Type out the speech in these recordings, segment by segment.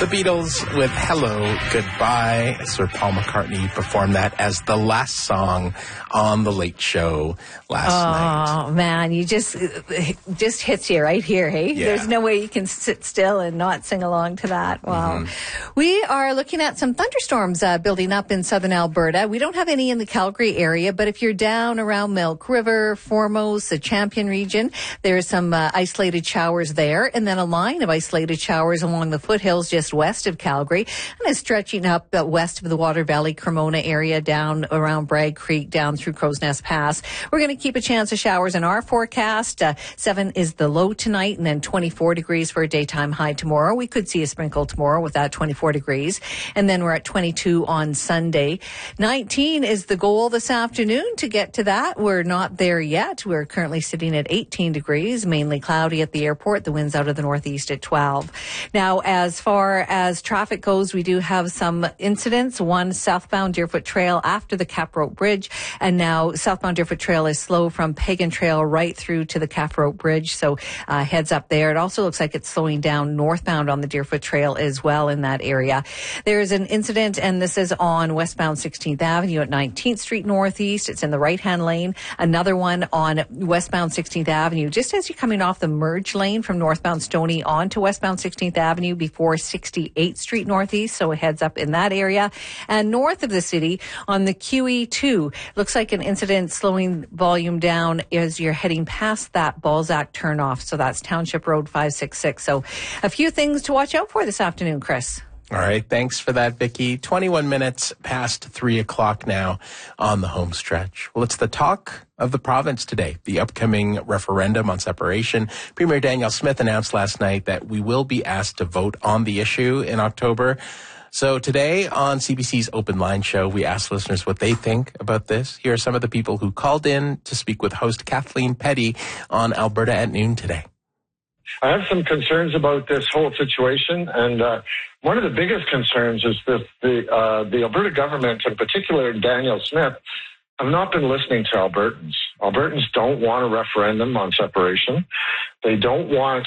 The Beatles with Hello, Goodbye. Sir Paul McCartney performed that as the last song on The Late Show last night. Oh, man, you just hits you right here, hey? Yeah. There's no way you can sit still and not sing along to that. Wow. We are looking at some thunderstorms building up in southern Alberta. We don't have any in the Calgary area, but if you're down around Milk River, Foremost, the Champion region, there's some isolated showers there, and then a line of isolated showers along the foothills just west of Calgary, and it's stretching up west of the Water Valley, Cremona area, down around Bragg Creek, down through Crow's Nest Pass. We're going to keep a chance of showers in our forecast. 7 is the low tonight, and then 24 degrees for a daytime high tomorrow. We could see a sprinkle tomorrow with that 24 degrees, and then we're at 22 on Sunday. 19 is the goal this afternoon to get to that. We're not there yet. We're currently sitting at 18 degrees, mainly cloudy at the airport. The wind's out of the northeast at 12. Now, as far as traffic goes, we do have some incidents. One southbound Deerfoot Trail after the Cap Rope Bridge, and now southbound Deerfoot Trail is slow from Pagan Trail right through to the Cap Rope Bridge, so heads up there. It also looks like it's slowing down northbound on the Deerfoot Trail as well in that area. There's an incident, and this is on westbound 16th Avenue at 19th Street Northeast. It's in the right-hand lane. Another one on westbound 16th Avenue, just as you're coming off the merge lane from northbound Stony onto westbound 16th Avenue before 68th Street Northeast, so it heads up in that area. And north of the city on the QE2, looks like an incident slowing volume down as you're heading past that Balzac turnoff. So that's Township Road 566. So a few things to watch out for this afternoon, Chris. All right. Thanks for that, Vicki. 21 minutes past 3 o'clock now on the home stretch. Well, it's the talk of the province today, the upcoming referendum on separation. Premier Danielle Smith announced last night that we will be asked to vote on the issue in October. So today on CBC's Open Line Show, we asked listeners what they think about this. Here are some of the people who called in to speak with host Kathleen Petty on Alberta at Noon today. I have some concerns about this whole situation, and one of the biggest concerns is that the Alberta government, in particular Danielle Smith, have not been listening to Albertans. Albertans don't want a referendum on separation. They don't want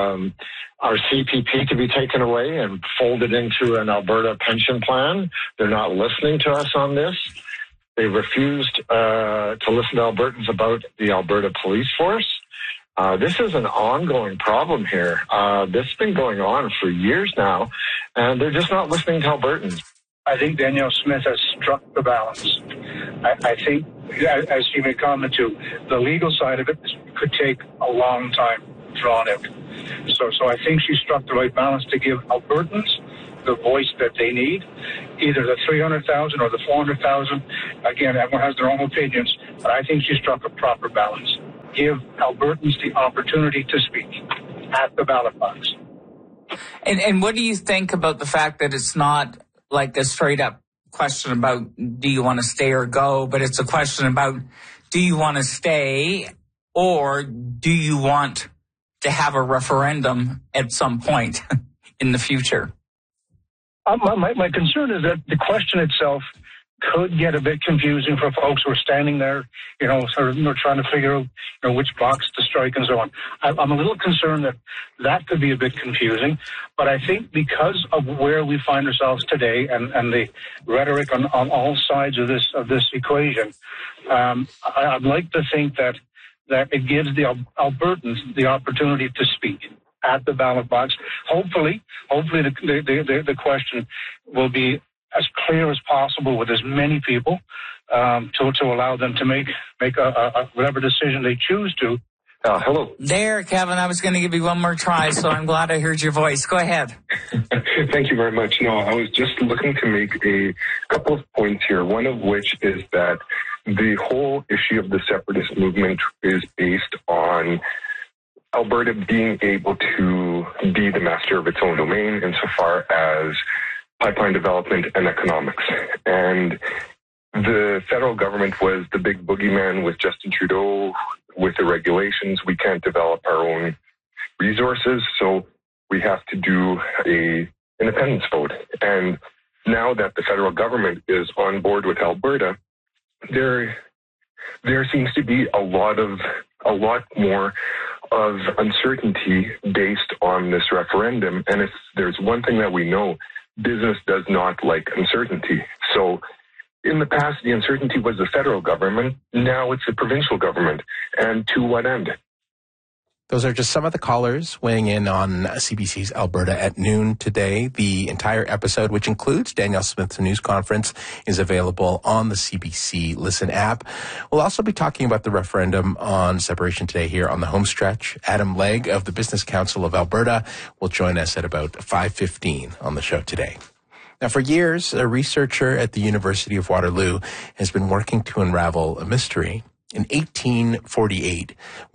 our CPP to be taken away and folded into an Alberta pension plan. They're not listening to us on this. They refused to listen to Albertans about the Alberta Police Force. This is an ongoing problem here. This has been going on for years now, and they're just not listening to Albertans. I think Danielle Smith has struck the balance. I think, as she made comment to, the legal side of it could take a long time drawn out. So I think she struck the right balance to give Albertans the voice that they need, either the 300,000 or the 400,000. Again, everyone has their own opinions, but I think she struck a proper balance. Give Albertans the opportunity to speak at the ballot box. And what do you think about the fact that it's not like a straight up question about do you want to stay or go, but it's a question about do you want to stay or do you want to have a referendum at some point in the future? My concern is that the question itself could get a bit confusing for folks who are standing there, sort of trying to figure out, which box to strike and so on. I'm a little concerned that could be a bit confusing, but I think because of where we find ourselves today and the rhetoric on all sides of this equation, I'd like to think that it gives the Albertans the opportunity to speak at the ballot box. Hopefully the question will be as clear as possible with as many people to allow them to make whatever decision they choose to. Hello. There, Kevin, I was going to give you one more try, so I'm glad I heard your voice. Go ahead. Thank you very much. No, I was just looking to make a couple of points here, one of which is that the whole issue of the separatist movement is based on Alberta being able to be the master of its own domain insofar as pipeline development and economics. And the federal government was the big boogeyman with Justin Trudeau with the regulations. We can't develop our own resources, so we have to do a independence vote. And now that the federal government is on board with Alberta, there seems to be a lot more of uncertainty based on this referendum. And if there's one thing that we know, business does not like uncertainty. So in the past, the uncertainty was the federal government. Now it's the provincial government. And to what end? Those are just some of the callers weighing in on CBC's Alberta at Noon today. The entire episode, which includes Danielle Smith's news conference, is available on the CBC Listen app. We'll also be talking about the referendum on separation today here on the home stretch. Adam Legg of the Business Council of Alberta will join us at about 5:15 on the show today. Now, for years, a researcher at the University of Waterloo has been working to unravel a mystery. In 1848,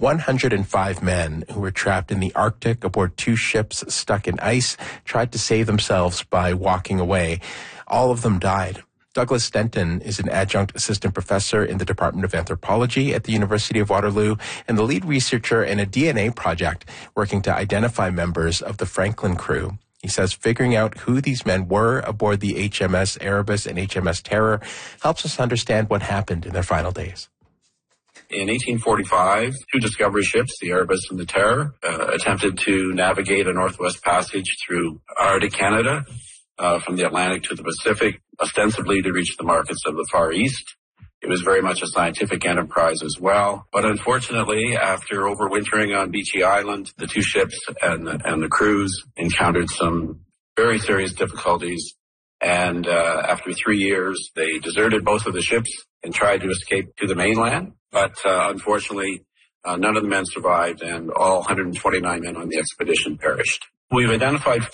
105 men who were trapped in the Arctic aboard two ships stuck in ice tried to save themselves by walking away. All of them died. Douglas Stenton is an adjunct assistant professor in the Department of Anthropology at the University of Waterloo and the lead researcher in a DNA project working to identify members of the Franklin crew. He says figuring out who these men were aboard the HMS Erebus and HMS Terror helps us understand what happened in their final days. In 1845, two discovery ships, the Erebus and the Terror, attempted to navigate a northwest passage through Arctic Canada from the Atlantic to the Pacific, ostensibly to reach the markets of the Far East. It was very much a scientific enterprise as well. But unfortunately, after overwintering on Beechey Island, the two ships and the crews encountered some very serious difficulties. And after 3 years, they deserted both of the ships and tried to escape to the mainland. But unfortunately, none of the men survived, and all 129 men on the expedition perished. We've identified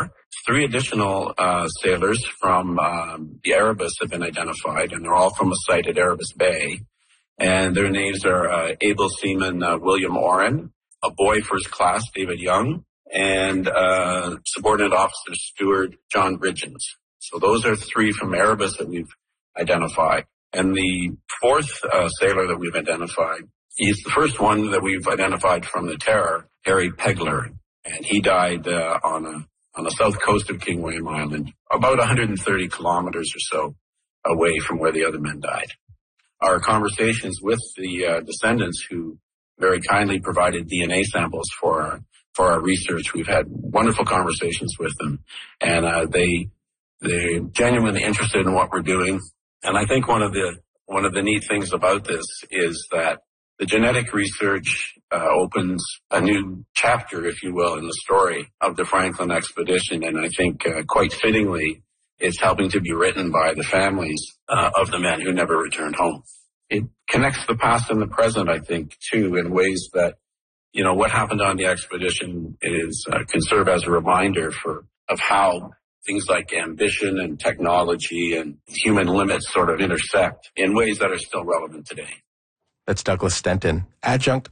3 additional sailors from the Erebus have been identified, and they're all from a site at Erebus Bay. And their names are able seaman William Oren, a boy first class David Young, and subordinate officer steward John Bridgens. So those are 3 from Erebus that we've identified. And the 4th sailor that we've identified, he's the first one that we've identified from the Terror, Harry Pegler. And he died on the south coast of King William Island, about 130 kilometers or so away from where the other men died. Our conversations with the descendants, who very kindly provided DNA samples for our research, we've had wonderful conversations with them, and they're genuinely interested in what we're doing. And I think one of the neat things about this is that the genetic research opens a new chapter, if you will, in the story of the Franklin expedition. And I think quite fittingly, it's helping to be written by the families of the men who never returned home. It connects the past and the present, I think, too, in ways that, you know, what happened on the expedition can serve as a reminder of how things like ambition and technology and human limits sort of intersect in ways that are still relevant today. That's Douglas Stenton, adjunct